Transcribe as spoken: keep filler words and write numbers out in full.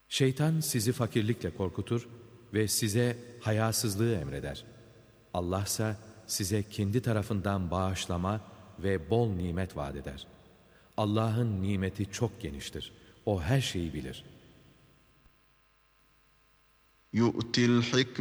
Şeytan sizi fakirlikle korkutur ve size hayasızlığı emreder. Allah ise size kendi tarafından bağışlama ve bol nimet vaat eder. Allah'ın nimeti çok geniştir. O her şeyi bilir. يُؤْتِي الْحِكْمَةَ